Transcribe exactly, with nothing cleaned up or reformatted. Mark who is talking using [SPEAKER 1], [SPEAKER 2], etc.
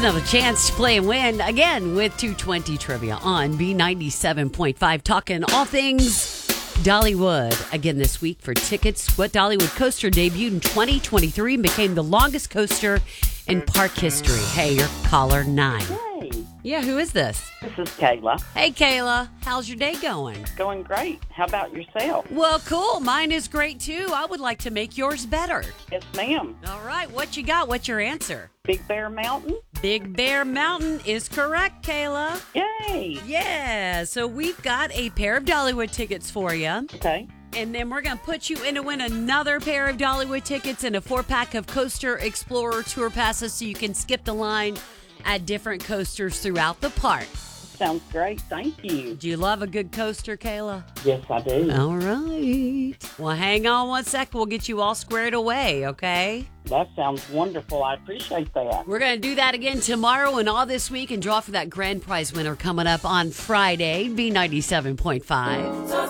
[SPEAKER 1] another chance to play and win again with two twenty Trivia on B ninety-seven point five, talking all things Dollywood. Again this week for tickets. What Dollywood coaster debuted in twenty twenty-three and became the longest coaster in park history? Hey, you're caller nine.
[SPEAKER 2] Hey,
[SPEAKER 1] Yeah, who is this?
[SPEAKER 2] this is Kayla.
[SPEAKER 1] Hey, Kayla. How's your day going?
[SPEAKER 2] Going great. How about yourself?
[SPEAKER 1] Well, cool. Mine is great, too. I would like to make yours better.
[SPEAKER 2] Yes, ma'am.
[SPEAKER 1] All right. What you got? What's your answer?
[SPEAKER 2] Big Bear Mountain?
[SPEAKER 1] Big Bear Mountain is correct, Kayla.
[SPEAKER 2] Yay.
[SPEAKER 1] Yeah. So we've got a pair of Dollywood tickets for you.
[SPEAKER 2] Okay.
[SPEAKER 1] And then we're going to put you in to win another pair of Dollywood tickets and a four-pack of Coaster Explorer Tour passes so you can skip the line at different coasters throughout the park.
[SPEAKER 2] Sounds great. Thank you.
[SPEAKER 1] Do you love a good coaster, Kayla?
[SPEAKER 2] Yes, I do.
[SPEAKER 1] All right. Well, hang on one sec. We'll get you all squared away, okay?
[SPEAKER 2] That sounds wonderful. I appreciate that.
[SPEAKER 1] We're going to do that again tomorrow and all this week and draw for that grand prize winner coming up on Friday, B ninety-seven point five.